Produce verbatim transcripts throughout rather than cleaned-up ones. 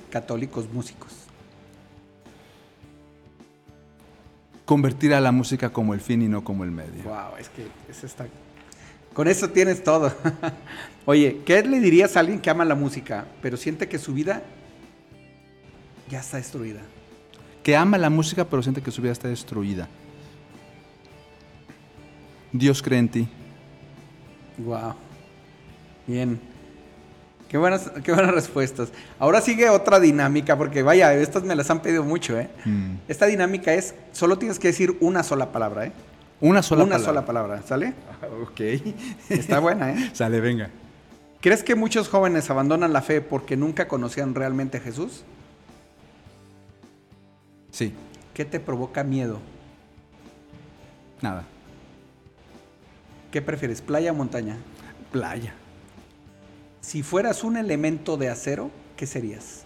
católicos músicos? Convertir a la música como el fin y no como el medio. Wow, es que eso está... Con eso tienes todo. Oye, ¿qué le dirías a alguien que ama la música, pero siente que su vida ya está destruida? Que ama la música, pero siente que su vida está destruida. Dios cree en ti. Wow. Bien. Qué buenas, qué buenas respuestas. Ahora sigue otra dinámica, porque vaya, estas me las han pedido mucho, ¿eh? Mm. Esta dinámica es, solo tienes que decir una sola palabra, ¿eh? Una sola una palabra. Una sola palabra, ¿sale? Ah, ok. Está buena, ¿eh? Sale, venga. ¿Crees que muchos jóvenes abandonan la fe porque nunca conocían realmente a Jesús? Sí. ¿Qué te provoca miedo? Nada. ¿Qué prefieres, playa o montaña? Playa. Si fueras un elemento de acero, ¿qué serías?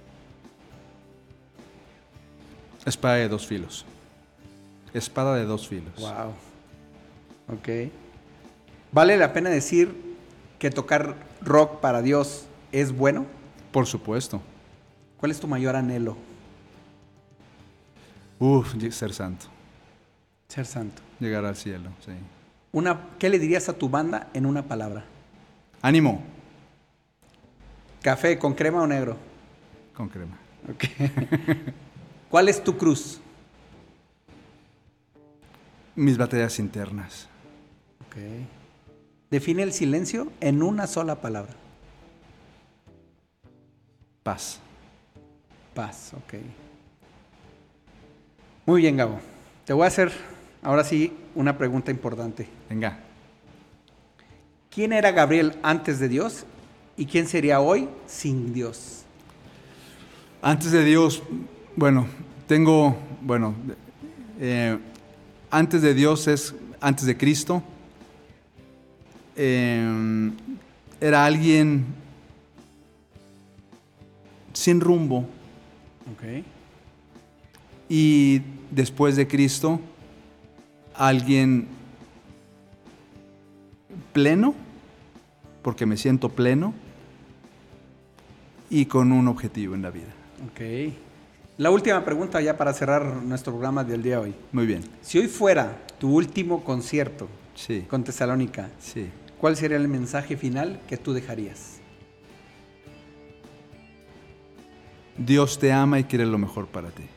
Espada de dos filos. Espada de dos filos. Wow. Ok. ¿Vale la pena decir que tocar rock para Dios es bueno? Por supuesto. ¿Cuál es tu mayor anhelo? Uf, ser santo. Ser santo. Llegar al cielo, sí. Una, ¿qué le dirías a tu banda en una palabra? Ánimo. ¿Café con crema o negro? Con crema. Ok. ¿Cuál es tu cruz? Mis batallas internas. Ok. Define el silencio en una sola palabra. Paz. Paz, ok. Muy bien, Gabo. Te voy a hacer ahora sí una pregunta importante. Venga. ¿Quién era Gabriel antes de Dios y quién sería hoy sin Dios? Antes de Dios, bueno, tengo, bueno, eh, antes de Dios es antes de Cristo. Eh, era alguien sin rumbo. Ok. Y después de Cristo, alguien pleno, porque me siento pleno, y con un objetivo en la vida. Ok. La última pregunta ya para cerrar nuestro programa del día de hoy. Muy bien. Si hoy fuera tu último concierto sí. con Tesalónica, sí. ¿cuál sería el mensaje final que tú dejarías? Dios te ama y quiere lo mejor para ti.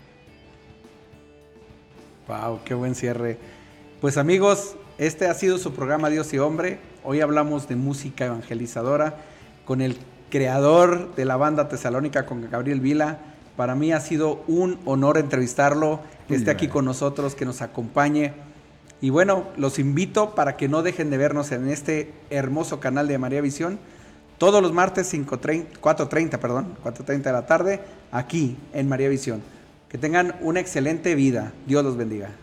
Wow, qué buen cierre. Pues amigos, este ha sido su programa Dios y Hombre. Hoy hablamos de música evangelizadora con el creador de la banda Tesalónica, con Gabriel Vila. Para mí ha sido un honor entrevistarlo, que esté aquí con nosotros, que nos acompañe. Y bueno, los invito para que no dejen de vernos en este hermoso canal de María Visión, todos los martes cuatro treinta, perdón, cuatro treinta de la tarde, aquí en María Visión. Que tengan una excelente vida. Dios los bendiga.